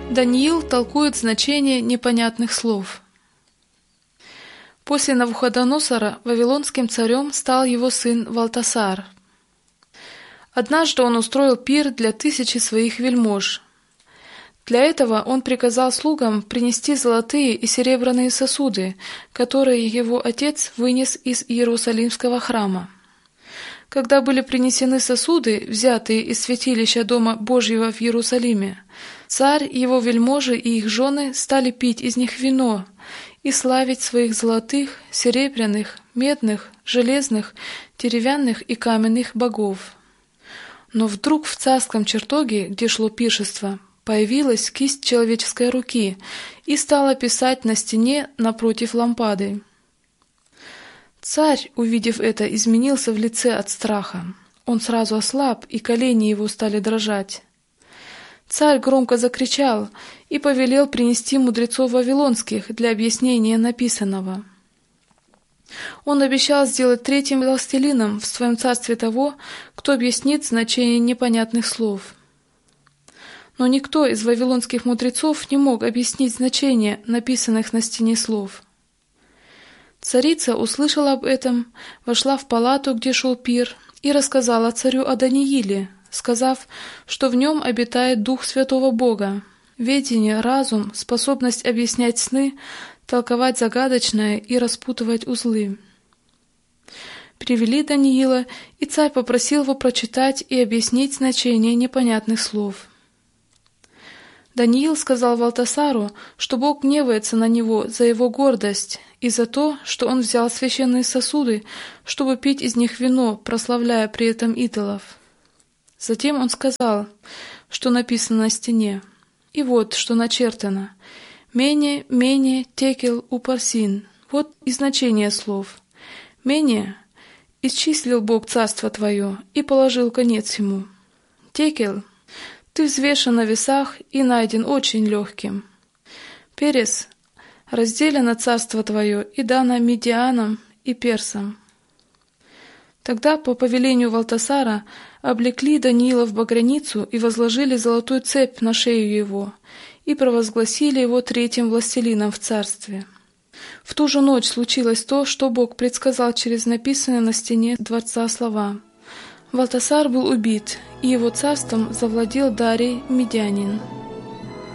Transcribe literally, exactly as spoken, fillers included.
Даниил толкует значение непонятных слов. После Навуходоносора вавилонским царем стал его сын Валтасар. Однажды он устроил пир для тысячи своих вельмож. Для этого он приказал слугам принести золотые и серебряные сосуды, которые его отец вынес из Иерусалимского храма. Когда были принесены сосуды, взятые из святилища Дома Божьего в Иерусалиме, царь, его вельможи и их жены стали пить из них вино и славить своих золотых, серебряных, медных, железных, деревянных и каменных богов. Но вдруг в царском чертоге, где шло пиршество, появилась кисть человеческой руки и стала писать на стене напротив лампады. Царь, увидев это, изменился в лице от страха. Он сразу ослаб, и колени его стали дрожать. Царь громко закричал и повелел принести мудрецов вавилонских для объяснения написанного. Он обещал сделать третьим властелином в своем царстве того, кто объяснит значение непонятных слов. Но никто из вавилонских мудрецов не мог объяснить значение написанных на стене слов. Царица услышала об этом, вошла в палату, где шел пир, и рассказала царю о Данииле, сказав, что в нем обитает Дух Святого Бога, ведение, разум, способность объяснять сны, толковать загадочное и распутывать узлы. Привели Даниила, и царь попросил его прочитать и объяснить значение непонятных слов. Даниил сказал Валтасару, что Бог гневается на него за его гордость и за то, что он взял священные сосуды, чтобы пить из них вино, прославляя при этом идолов. Затем он сказал, что написано на стене. И вот, что начертано: «Мене, мене, текел, упарсин». Вот и значение слов. «Мене» — исчислил Бог царство твое и положил конец ему. «Текел» — ты взвешен на весах и найден очень легким. «Перес» — разделено царство твое и дано Медианам и Персам. Тогда по повелению Валтасара облекли Даниила в багряницу и возложили золотую цепь на шею его, и провозгласили его третьим властелином в царстве. В ту же ночь случилось то, что Бог предсказал через написанные на стене дворца слова. Валтасар был убит, и его царством завладел Дарий Медянин.